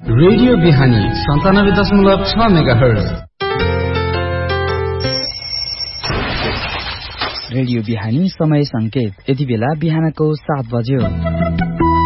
Radio बिहानी 97.6 megahertz. Radio बिहानी समय संकेत यति बेला बिहानको 7 बज्यो।